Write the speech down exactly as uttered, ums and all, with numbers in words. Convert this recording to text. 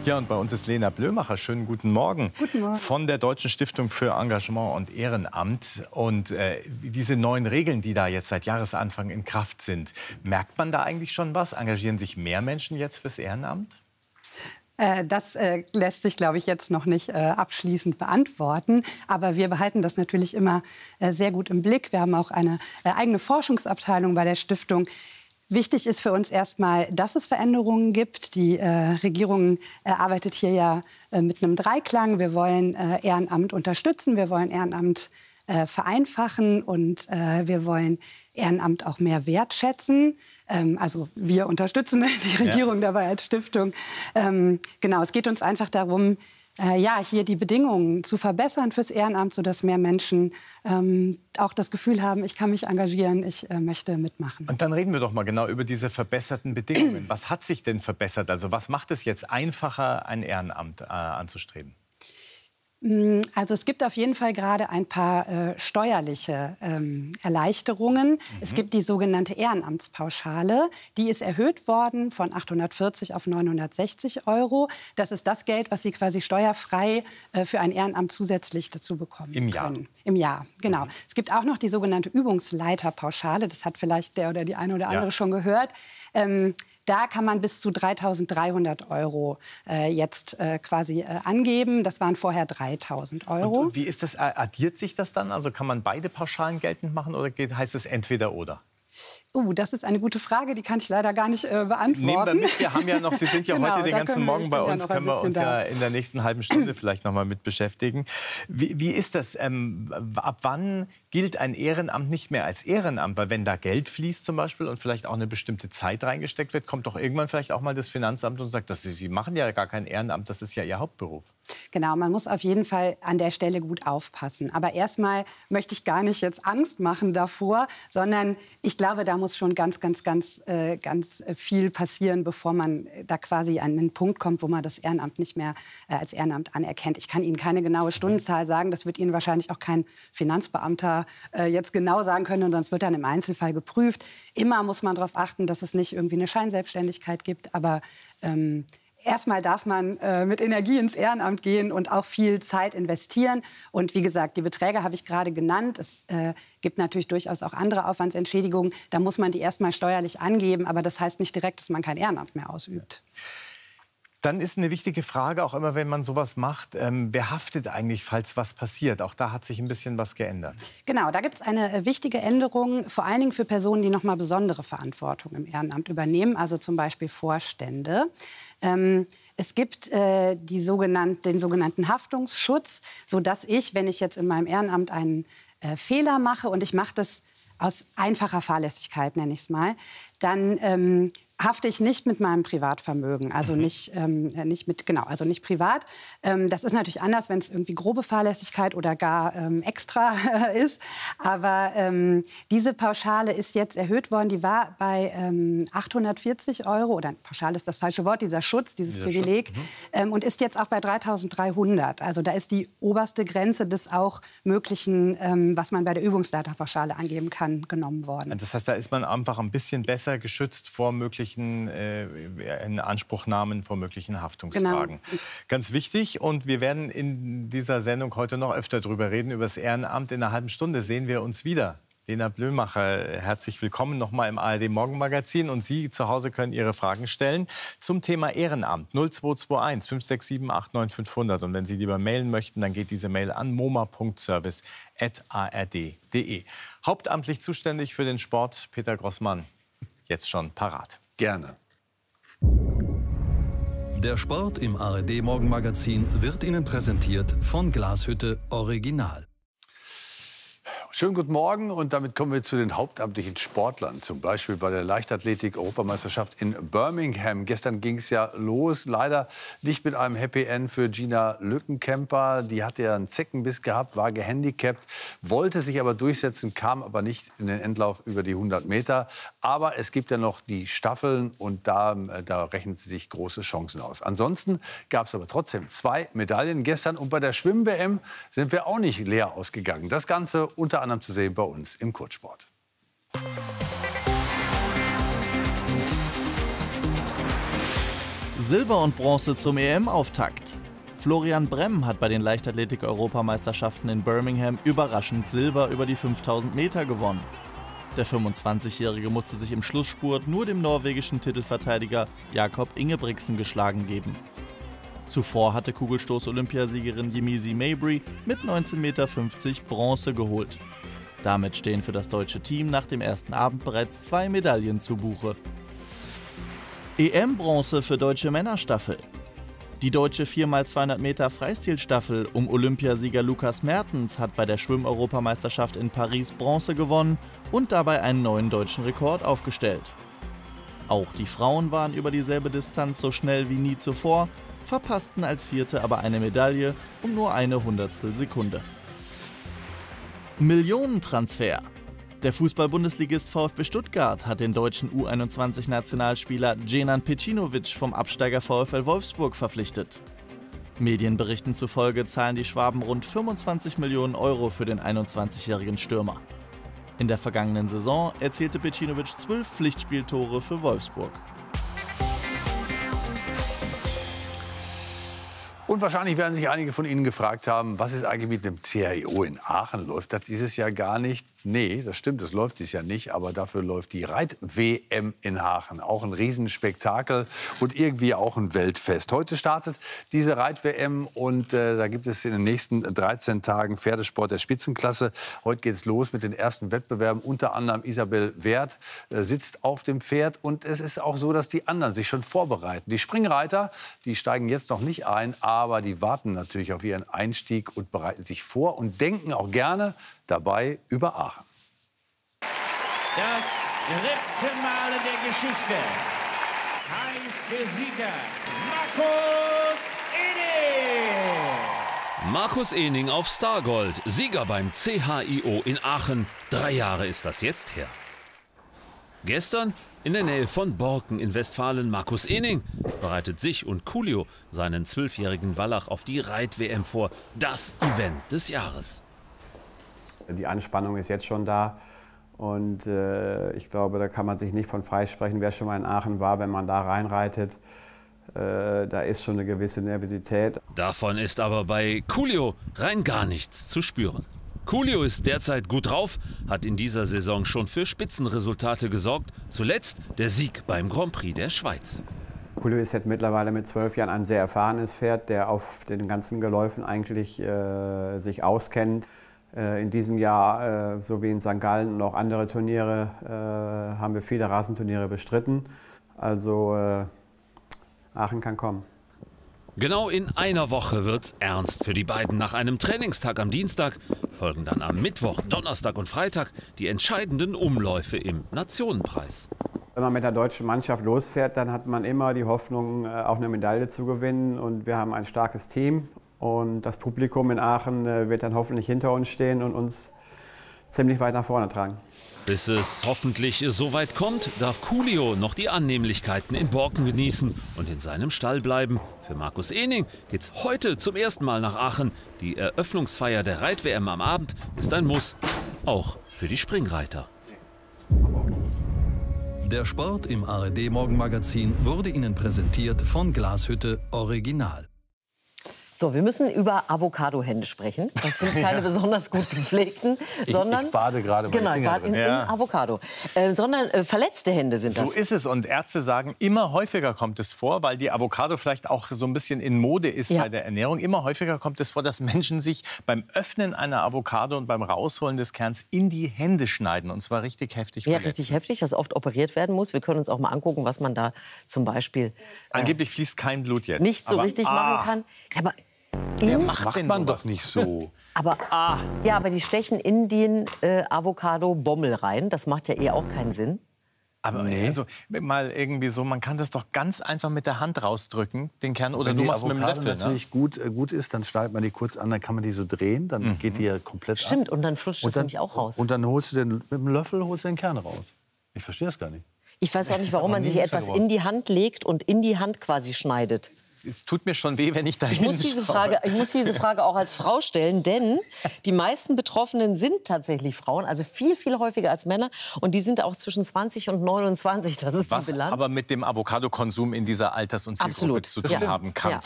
Ja, und bei uns ist Lena Blömacher. Schönen guten Morgen. Guten Morgen. Von der Deutschen Stiftung für Engagement und Ehrenamt. Und äh, diese neuen Regeln, die da jetzt seit Jahresanfang in Kraft sind, merkt man da eigentlich schon was? Engagieren sich mehr Menschen jetzt fürs Ehrenamt? Das äh, lässt sich, glaube ich, jetzt noch nicht äh, abschließend beantworten. Aber wir behalten das natürlich immer äh, sehr gut im Blick. Wir haben auch eine äh, eigene Forschungsabteilung bei der Stiftung. Wichtig ist für uns erstmal, dass es Veränderungen gibt. Die äh, Regierung äh, arbeitet hier ja äh, mit einem Dreiklang. Wir wollen äh, Ehrenamt unterstützen, wir wollen Ehrenamt äh, vereinfachen und äh, wir wollen Ehrenamt auch mehr wertschätzen. Ähm, also wir unterstützen die Regierung ja dabei als Stiftung. Ähm, genau, es geht uns einfach darum, äh, ja, hier die Bedingungen zu verbessern fürs Ehrenamt, sodass mehr Menschen ähm, auch das Gefühl haben, ich kann mich engagieren, ich äh, möchte mitmachen. Und dann reden wir doch mal genau über diese verbesserten Bedingungen. Was hat sich denn verbessert? Also was macht es jetzt einfacher, ein Ehrenamt äh, anzustreben? Also es gibt auf jeden Fall gerade ein paar äh, steuerliche ähm, Erleichterungen. Mhm. Es gibt die sogenannte Ehrenamtspauschale. Die ist erhöht worden von achthundertvierzig auf neunhundertsechzig Euro. Das ist das Geld, was Sie quasi steuerfrei äh, für ein Ehrenamt zusätzlich dazu bekommen Im Jahr. können. Im Jahr, genau. Mhm. Es gibt auch noch die sogenannte Übungsleiterpauschale. Das hat vielleicht der oder die eine oder andere ja. schon gehört. Ähm, Da kann man bis zu dreitausenddreihundert Euro äh, jetzt äh, quasi äh, angeben. Das waren vorher dreitausend Euro. Und wie ist das? Addiert sich das dann? Also kann man beide Pauschalen geltend machen oder geht, heißt es entweder oder? Uh, das ist eine gute Frage, die kann ich leider gar nicht äh, beantworten. Nehmen wir mit, wir haben ja noch, Sie sind ja genau, heute den ganzen Morgen bei uns, ja können wir uns ja in der nächsten halben Stunde vielleicht noch mal mit beschäftigen. Wie, wie ist das? Ähm, ab wann gilt ein Ehrenamt nicht mehr als Ehrenamt? Weil wenn da Geld fließt zum Beispiel und vielleicht auch eine bestimmte Zeit reingesteckt wird, kommt doch irgendwann vielleicht auch mal das Finanzamt und sagt, dass Sie, Sie machen ja gar kein Ehrenamt, das ist ja Ihr Hauptberuf. Genau, man muss auf jeden Fall an der Stelle gut aufpassen. Aber erstmal möchte ich gar nicht jetzt Angst machen davor, sondern ich glaube, da muss schon ganz, ganz, ganz, äh, ganz viel passieren, bevor man da quasi an einen Punkt kommt, wo man das Ehrenamt nicht mehr äh, als Ehrenamt anerkennt. Ich kann Ihnen keine genaue Stundenzahl sagen. Das wird Ihnen wahrscheinlich auch kein Finanzbeamter äh, jetzt genau sagen können. Und sonst wird dann im Einzelfall geprüft. Immer muss man darauf achten, dass es nicht irgendwie eine Scheinselbstständigkeit gibt. Aber ähm, erstmal darf man äh, mit Energie ins Ehrenamt gehen und auch viel Zeit investieren. Und wie gesagt, die Beträge habe ich gerade genannt. Es äh, gibt natürlich durchaus auch andere Aufwandsentschädigungen. Da muss man die erstmal steuerlich angeben. Aber das heißt nicht direkt, dass man kein Ehrenamt mehr ausübt. Dann ist eine wichtige Frage, auch immer, wenn man sowas macht, ähm, wer haftet eigentlich, falls was passiert? Auch da hat sich ein bisschen was geändert. Genau, da gibt es eine äh, wichtige Änderung, vor allen Dingen für Personen, die noch mal besondere Verantwortung im Ehrenamt übernehmen, also zum Beispiel Vorstände. Ähm, es gibt äh, die sogenannten, den sogenannten Haftungsschutz, sodass ich, wenn ich jetzt in meinem Ehrenamt einen äh, Fehler mache und ich mache das aus einfacher Fahrlässigkeit, nenne ich es mal, dann ähm, hafte ich nicht mit meinem Privatvermögen, also mhm. nicht, ähm, nicht mit, genau, also nicht privat. Ähm, das ist natürlich anders, wenn es irgendwie grobe Fahrlässigkeit oder gar ähm, extra ist. Aber ähm, diese Pauschale ist jetzt erhöht worden. Die war bei ähm, achthundertvierzig Euro, oder Pauschale ist das falsche Wort, dieser Schutz, dieses dieser Privileg, Schutz, mhm. ähm, und ist jetzt auch bei dreitausenddreihundert. Also da ist die oberste Grenze des auch möglichen, ähm, was man bei der Übungsleiterpauschale angeben kann, genommen worden. Das heißt, da ist man einfach ein bisschen besser geschützt vor möglichen Äh, Inanspruchnahmen, vor möglichen Haftungsfragen. Genau. Ganz wichtig, und wir werden in dieser Sendung heute noch öfter darüber reden, über das Ehrenamt. In einer halben Stunde sehen wir uns wieder. Lena Blömacher, herzlich willkommen noch mal im A R D Morgenmagazin. Und Sie zu Hause können Ihre Fragen stellen zum Thema Ehrenamt. null zwei zwei eins fünf sechs sieben acht neun fünf null null. Und wenn Sie lieber mailen möchten, dann geht diese Mail an moma punkt service at a r d punkt d e. Hauptamtlich zuständig für den Sport, Peter Grossmann. Jetzt schon parat. Gerne. Der Sport im A R D Morgenmagazin wird Ihnen präsentiert von Glashütte Original. Schönen guten Morgen, und damit kommen wir zu den hauptamtlichen Sportlern. Zum Beispiel bei der Leichtathletik-Europameisterschaft in Birmingham. Gestern ging es ja los, leider nicht mit einem Happy End für Gina Lückenkämper. Die hatte ja einen Zeckenbiss gehabt, war gehandicapt, wollte sich aber durchsetzen, kam aber nicht in den Endlauf über die hundert Meter. Aber es gibt ja noch die Staffeln, und da, da rechnen sie sich große Chancen aus. Ansonsten gab es aber trotzdem zwei Medaillen gestern. Und bei der Schwimm-W M sind wir auch nicht leer ausgegangen. Das Ganze unter anderem zu sehen bei uns im Kurzsport. Silber und Bronze zum E M-Auftakt. Florian Bremm hat bei den Leichtathletik-Europameisterschaften in Birmingham überraschend Silber über die fünftausend Meter gewonnen. Der fünfundzwanzigjährige musste sich im Schlussspurt nur dem norwegischen Titelverteidiger Jakob Ingebrigtsen geschlagen geben. Zuvor hatte Kugelstoß-Olympiasiegerin Yemisi Mabry mit neunzehn Komma fünfzig Meter Bronze geholt. Damit stehen für das deutsche Team nach dem ersten Abend bereits zwei Medaillen zu Buche. E M-Bronze für deutsche Männerstaffel. Die deutsche vier mal zweihundert Meter Freistilstaffel um Olympiasieger Lukas Mertens hat bei der Schwimm-Europameisterschaft in Paris Bronze gewonnen und dabei einen neuen deutschen Rekord aufgestellt. Auch die Frauen waren über dieselbe Distanz so schnell wie nie zuvor, verpassten als Vierte aber eine Medaille um nur eine Hundertstel Sekunde. Millionentransfer. Der Fußball-Bundesligist VfB Stuttgart hat den deutschen U einundzwanzig-Nationalspieler Dženan Pecinovic vom Absteiger VfL Wolfsburg verpflichtet. Medienberichten zufolge zahlen die Schwaben rund fünfundzwanzig Millionen Euro für den einundzwanzigjährigen Stürmer. In der vergangenen Saison erzielte Pecinovic zwölf Pflichtspieltore für Wolfsburg. Und wahrscheinlich werden sich einige von Ihnen gefragt haben, was ist eigentlich mit dem C H I O in Aachen? Läuft das dieses Jahr gar nicht? Nee, das stimmt, es läuft dieses Jahr nicht. Aber dafür läuft die Reit-W M in Aachen. Auch ein Riesenspektakel und irgendwie auch ein Weltfest. Heute startet diese Reit-W M und äh, da gibt es in den nächsten dreizehn Tagen Pferdesport der Spitzenklasse. Heute geht es los mit den ersten Wettbewerben. Unter anderem Isabel Wert äh, sitzt auf dem Pferd. Und es ist auch so, dass die anderen sich schon vorbereiten. Die Springreiter, die steigen jetzt noch nicht ein, aber die warten natürlich auf ihren Einstieg und bereiten sich vor und denken auch gerne dabei über Aachen. Das dritte Mal in der Geschichte heißt der Sieger Markus Ening. Markus Ening auf Stargold, Sieger beim C H I O in Aachen. Drei Jahre ist das jetzt her. Gestern in der Nähe von Borken in Westfalen. Markus Ening bereitet sich und Coolio, seinen zwölfjährigen Wallach, auf die Reit-W M vor. Das Event des Jahres. Die Anspannung ist jetzt schon da. Und äh, ich glaube, da kann man sich nicht von freisprechen. Wer schon mal in Aachen war, wenn man da reinreitet, äh, da ist schon eine gewisse Nervosität. Davon ist aber bei Coolio rein gar nichts zu spüren. Coolio ist derzeit gut drauf, hat in dieser Saison schon für Spitzenresultate gesorgt. Zuletzt der Sieg beim Grand Prix der Schweiz. Coolio ist jetzt mittlerweile mit zwölf Jahren ein sehr erfahrenes Pferd, der auf den ganzen Geläufen eigentlich äh, sich auskennt. In diesem Jahr, so wie in Sankt Gallen und auch andere Turniere, haben wir viele Rasenturniere bestritten. Also Aachen kann kommen. Genau in einer Woche wird's ernst für die beiden. Nach einem Trainingstag am Dienstag folgen dann am Mittwoch, Donnerstag und Freitag die entscheidenden Umläufe im Nationenpreis. Wenn man mit der deutschen Mannschaft losfährt, dann hat man immer die Hoffnung, auch eine Medaille zu gewinnen. Und wir haben ein starkes Team. Und das Publikum in Aachen wird dann hoffentlich hinter uns stehen und uns ziemlich weit nach vorne tragen. Bis es hoffentlich so weit kommt, darf Coolio noch die Annehmlichkeiten in Borken genießen und in seinem Stall bleiben. Für Markus Ening geht's heute zum ersten Mal nach Aachen. Die Eröffnungsfeier der Reit-W M am Abend ist ein Muss, auch für die Springreiter. Der Sport im A R D-Morgenmagazin wurde Ihnen präsentiert von Glashütte Original. So, wir müssen über Avocado-Hände sprechen. Das sind keine ja. besonders gut gepflegten, sondern... Ich, ich bade gerade meine genau, Finger in, drin. in Avocado. Äh, sondern äh, verletzte Hände sind so das. So ist es. Und Ärzte sagen, immer häufiger kommt es vor, weil die Avocado vielleicht auch so ein bisschen in Mode ist ja. bei der Ernährung. Immer häufiger kommt es vor, dass Menschen sich beim Öffnen einer Avocado und beim Rausholen des Kerns in die Hände schneiden. Und zwar richtig heftig Ja, verletzen. richtig heftig, dass oft operiert werden muss. Wir können uns auch mal angucken, was man da zum Beispiel... Äh, Angeblich fließt kein Blut jetzt. Nicht so aber, richtig ah, machen kann. Aber ja, das macht man doch nicht so. Aber, ah. ja, aber die stechen in den äh, Avocado-Bommel rein. Das macht ja eher auch keinen Sinn. Aber nee. also, mal irgendwie so, man kann das doch ganz einfach mit der Hand rausdrücken, den Kern, oder wenn du machst mit dem Löffel. Wenn die natürlich ne? gut, äh, gut ist, dann schneidet man die kurz an, dann kann man die so drehen, dann mhm. geht die ja komplett ab. Stimmt, und dann flutscht und es dann, nämlich auch raus. Und dann holst du den, mit dem Löffel holst du den Kern raus. Ich verstehe das gar nicht. Ich weiß auch nicht, warum man sich etwas in die Hand legt und in die Hand quasi schneidet. es tut mir schon weh, wenn ich da ich muss diese Frage, Ich muss diese Frage auch als Frau stellen, denn die meisten Betroffenen sind tatsächlich Frauen, also viel, viel häufiger als Männer. Und die sind auch zwischen zwanzig und neunundzwanzig, das ist Was die Bilanz. aber mit dem Avocado-Konsum in dieser Alters- und Zielgruppe Absolut. zu tun ja. haben kann. Ja.